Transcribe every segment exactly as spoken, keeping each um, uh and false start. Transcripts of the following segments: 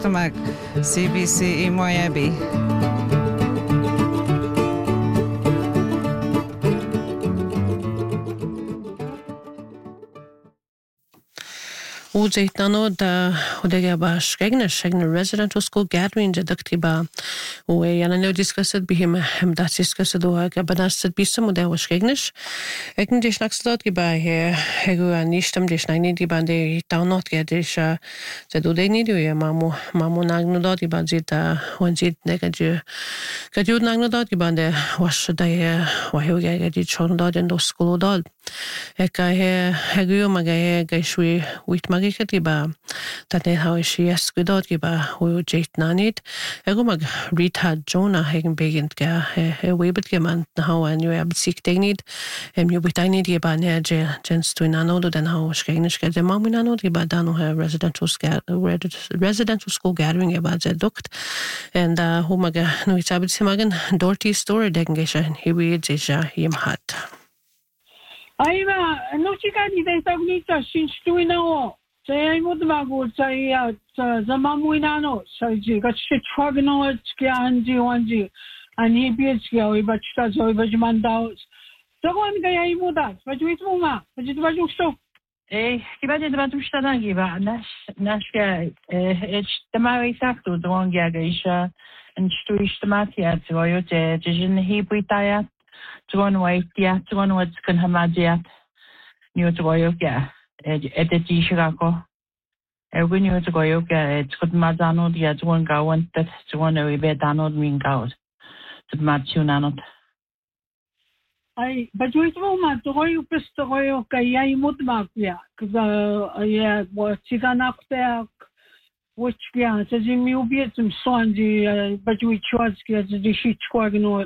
Stomach, C B C I Moyabi. Uzeitano da udega skegna skegna residential school gathering da daktiba u yana no discussed bihim hem dat discussed do gabanast bisam da was skegnish ekn dis naxdot giba he hegu anistam dis nine di bande download get dis da do de ni do ya mamu mamu nagno dot di banzita wanzit negaju gaju nagno dot di bande was da ya wa he ga di chon dot in do school dot eka he hegu maga he gaishwi wit Giba that they how she yes good out giba who jait nanit ego mag Rita Jonah hagen begint ga e webet geman how and you have sick they need em you with I need giba ne gens to nano den how skenish ga de mam nano giba dano ha residential school residential school gathering about the duct and uh who maga no it's abit simagen Dorty story degen gesha he reads is him hat Aiva no chica ni de tagnita sin stuino Say I'm not say uh the mamuinano so you got shit trogano and you and he beats go but that's over mandaus. So one guy I would that, but you mama, but it was so. Eh, kibaje de batu shtada giba nash nashka eh the mari sakto the one gagisha and stu ishtamati to yote jin he bitaya to one way yeah to one what's can hamadia new to yoga edeti shirako when you to go yoga it's got madano the one go one that to one we be dano mean go to matchu nanot I but you know to go you pist to go yoga I mut mafia cuz uh yeah what chigana there which yeah so you me be some sonji but you choose get the shit squagno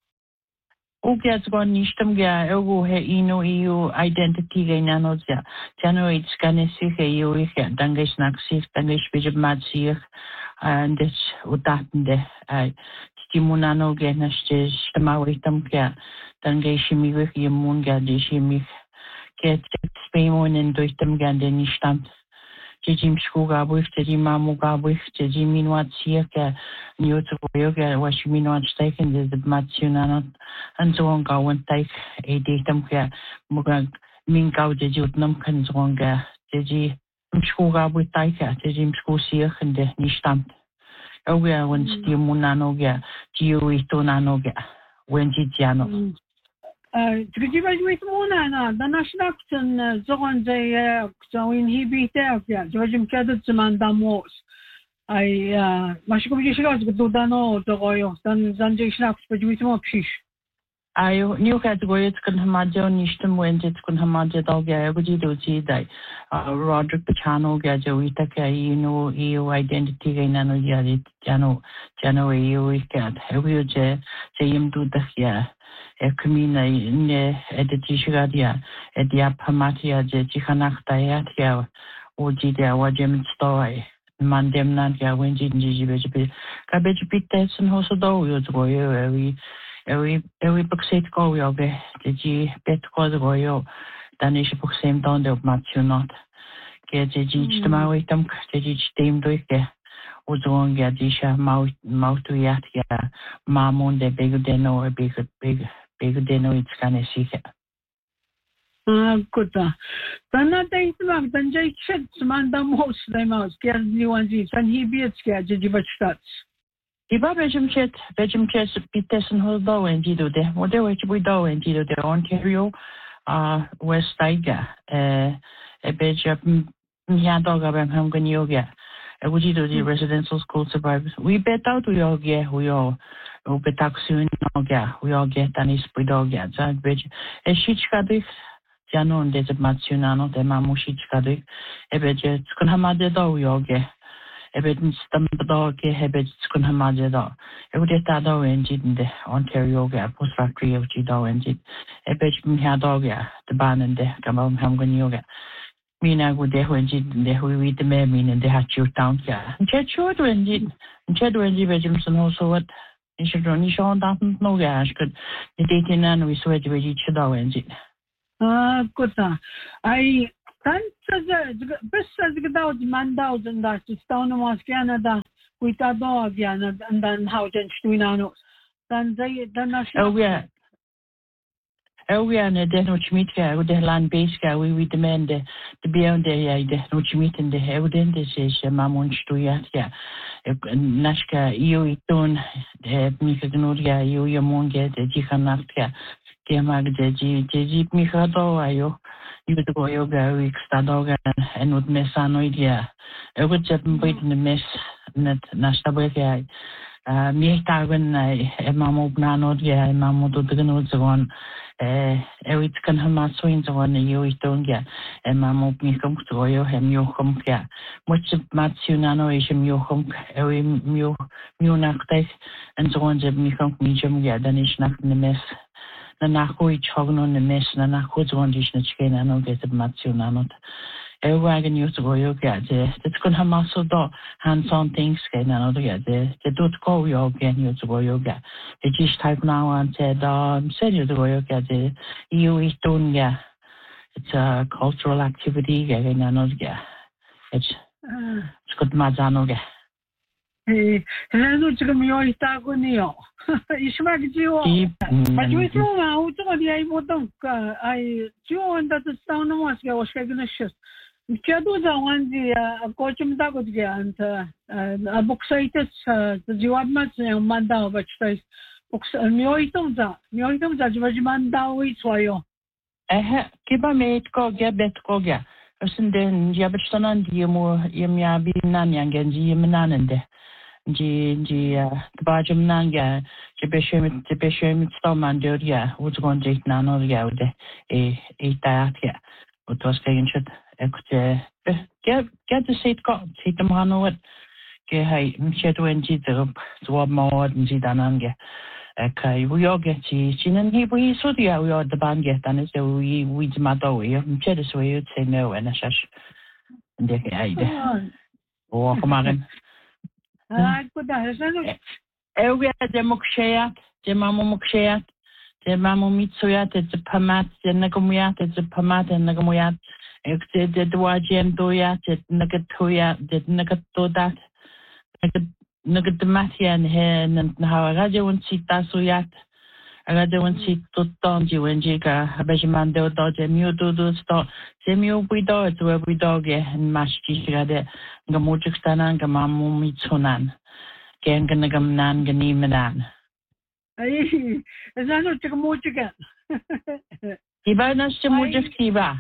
Ukiat gon nishtam ga ego he ino eu identity ga nanozia January skanesi he eu ich dangesh naksif dangesh bijab matsir and this utatende ai stimunano ga nashte stamawitam ga dangesh mi wich yemun ga dishimi get spemon in durchtem ga den nishtam Jim Schuga with the Mamuga with the Jimmy what circa new to yoga was you mean what's taken is the Matsuna and so on go and take a datum here Muga Minkau the Jutnum can zonga the G Schuga with Taika the Jim School Sir and the Nishtam. Oh, we are when Steve Munanoga, Gio Tonanoga, when Gigiano. Uh, to give us with Mona, the national and so on the so in he beat there, yeah, Georgian Cadets and Damos. I, uh, Mashikovish do Dano, the Royal, then Zanjay Schnapps, but with more fish. I knew that way can Hamadio Nishtam went it can Hamadia Doga, would you do see that Roderick Pachano, Gajawita, you know, E U identity, Nano Yadit, Jano, Jano, E U, cat, have you, Jay, him do the yeah. Ekumina in the Editishgadia, Edia Pamatia, Jihanachtayatia, Ujidia, Wajem story, Mandem Nadia, Wenjin Jibi, Cabbage Pittes and Hosodo, you go, every every every book set go, the G bet cause goyo, Danish book same down the Matthew not. Get a G to my way, Tom, the G team do it. Uzonga disha mau mau tu yatia mamun de big deno a big big big deno it's kind see it. Ah, good. Then I think about then Jay chits man the most they must get new ones and he be it scared to give it stats. Iba Belgium chet, Belgium chet, Pites and Holdo and Gido de, whatever we do and Gido de Ontario, uh, West Tiger, uh, a Belgium Yadog of Hamgan Yoga. Would you do the residential school survivors? We bet out we all get, we all, we bet out soon, we all get an is with all get. So, bridge a sheet caddick, Jano and there's a Matsunano, the Mamu sheet caddick, a bedget, Skunhamada, we all get. A bed in Stumdog, a habit, Skunhamada. A would get that engine in the Ontario, post factory of Gido engine. A bed in Hadoga, the ban and the Gamam Hamgan Yoga. Mina would they when they who read the mere mean and they had you down here. And Chet short when did and Chet when you Jimson also what you should run you on down no gash could the dating and we sweat with each other engine. Ah, good. I can't say the best as get out man thousand that to stone was Canada. kuita dog ya na dan how jen stuinano dan they dan na oh yeah oh yeah na de no chimitka o de land base ga we we demand de beyond de ya de no chimitin de evident de se mamon stuiat ya nashka io iton de mika gnoria io ya monge de jikanartka ke mag de ji ji mika do ayo io de yoga week stadoga en ud mesanoidia e would just wait in the mess net nashtabeka mi tagen e mamo bnanod ya e mamo do de gnod zagon e e wit kan hama soin zagon io itonga e mamo mi kom toyo hem yo kom ya much matsunano is mi kom e mi mi nakte en zagon je mi kom mi jom ya dan is nak ne mes na nachoi chogno ne mes na nachoi zagon dis na chkena no get matsunano Ewagen used to go yoga. It's going to have muscle do hands-on things. Can another get the do go yoga and used to go yoga. The just type now and said, um, said you to go yoga. The you is doing yeah. It's a cultural activity. Getting another yeah. It's it's good mazanoga. Hey, and I know you are talking. Ishmak you. But you know how to the I would don't. I you want that the sound was I was going to shift. Chadu za wanzi kochum da gudge and a book site the jiwadmat manda bachtais books mioitum za mioitum za jwajmanda wi swayo eh kiba meit ko gebet ko ga usinden jabachtanan diemo yemya binan yangenji yemnanende ji ji bajum nanga jebeshemit jebeshemit stomandoria uzgon jeit nanoria ude e e taatja utwaskegen Ekte get get the seat got seat them hanowit ge hai mchedo enji de so mod enji danange okay we all get chi chinen he we so dia we all the band get dan is we we mado we mchedo so you say no and shash and de aide o komagen ah kuda hasano e we de moksheat de mamo moksheat de mamo mitsuyat de pamat de nagomiat de pamat de nagomiat Ik zei dat wajem doya, dat nagatoya, dat nagatodat, nagadamatian hen en how radio and sit tasuyat, radio and sit to tonji when jiga, abejamando dodge, mu do do stop, semu we dog, where we dog and mashki gade, gamujukstan, gamamu mitsunan, ganganagam nan ganimanan. Ay, is that not Chikamuchika? Iba nas Chamujakiba.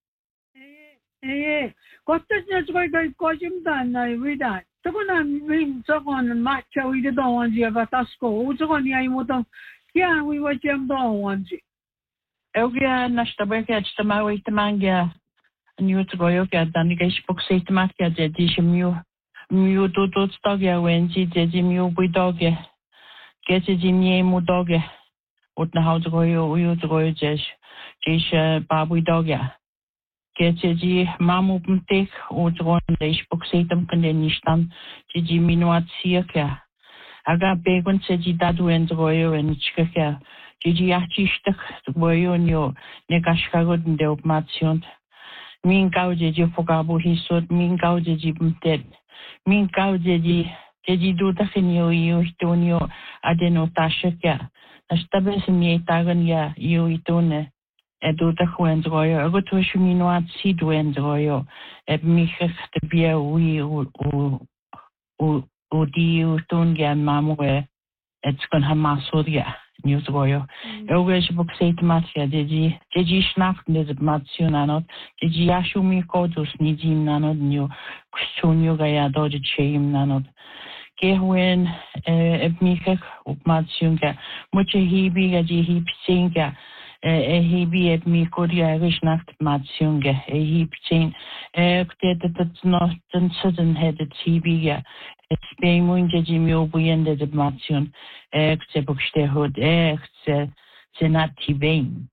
Eh, costas na sugay kay kosim dan na wida. Sako na min sako na matcha wida do wanji avatasko. Sako ni ay mo to. Kya we wa jam do wanji. Elgia nashtabeka chamawi tamanga. Anu to go yoga dan ni kay spokse tamakya de dishimu. Mu do do stogya wenji de jimu widoge. Gese jimye mu doge. Ot na how to go yo yo to go jesh. Jesh babu dogya. Gece mamu pumtek o dron leish boxetam kandenistan ji minuat siaka aga begon se ji dadu en royo en chikaka ji achishtak royo nyo negashkagod de opmation min gaude ji fogabo hisot min gaude ji pumtet min gaude ji ji do tafinio yo histonio adeno tashaka astabes mi tagan ya yo itone Edo da chwen droyo, ego to shumino at si dwen droyo, e michach de bia ui o o o di o tunga mamwe, it's gon ha masoria, new droyo. Ego e bok seit matia, de ji, de ji schnaft de matio nanot, de ji ashu mi kodos ni jim nanot, new kustunyo gaya doje cheim nanot. Gehwen e michach op matio, muche hibi ga ji hip singa, e hibi et mi kodia nacht matsunge e hipchin e ktet dat no den sudden headed hibi et speimunge jimio buyende de matsun e kte bokste hod e kte senat tibein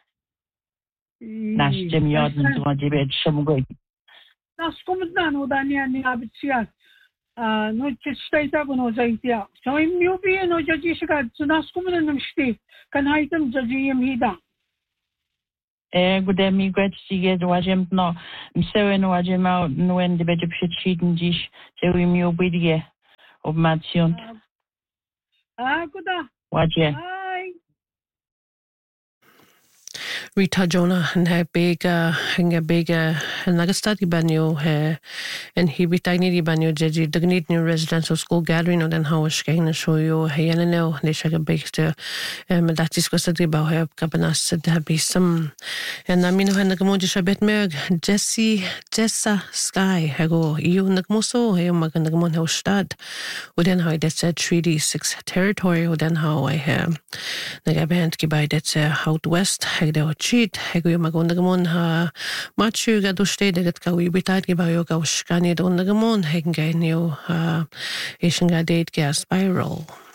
nas jemiodn to dibet shamugo nas komdan udania ni abitsia no chestaita gono zaitia so im yubi no jajishka nas komdan namshti kan haitam jajiyem hida Eh, good day, me great to see you. Wajem no, I'm sorry, no wajem out. No end the bed of shit sheet and dish. So we mu bidige. Obmation. Ah, kuda. Waje. Ai. Rita Jonah and her bega hinga bega and nagastati banyo he and he bitagni di banyo jeji dagnit new residential school gathering and then how was skain show you he and no they shaga baked um that discussed about her cabanas said have be some and I mean when the moji shabet merg Jesse Jessa Sky hago you nagmoso he magan nagmon he stad then how that said Treaty six territory then how I have nagaband ki by that out west hagde cheat hego yung magundagamon ha machu ga duste dagat ka wibitat gi bayo ka uskani dondagamon hegen ga new uh Asian ga date gas spiral